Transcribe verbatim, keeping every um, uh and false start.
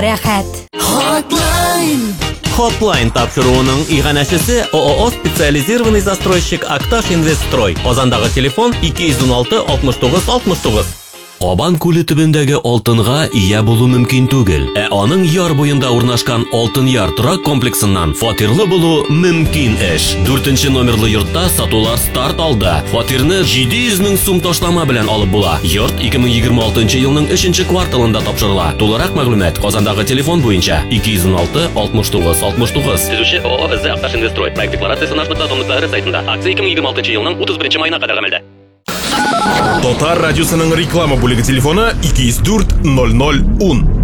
Рәхәт. Hotline. Hotline тапшыруының иганәчесе ООО специализированный застройщик Акташ Инвестстрой. Казандагы телефон ике йөз уналты алтмыш тугыз алтмыш тугыз. Кабан күле төбендәге алтынга ия булу мөмкин түгел. Ә аның яр буенда урнашкан Алтын Яр торак комплексыннан фатирлы булу мөмкин эш. дүртенче номерлы йортта сатулар старт алды. Фатирны җиде йөз мең сум ташлама белән алып була. Йорт ике мең егерме алтынчы елның өченче кварталында тапшырыла. Тулырак мәгълүмат Казандагы телефон буенча ике йөз уналты алтмыш тугыз алтмыш тугыз. Төзүче ООО Акташ Инвестстрой. Проект декларациясе нашмытта томлыклары сайтында. Акция ике мең егерме алтынчы елның утыз беренче маена кадәр гамәлдә. Татар радиосының реклама бүлеге телефоны ике йөз дүрт ноль ноль ун.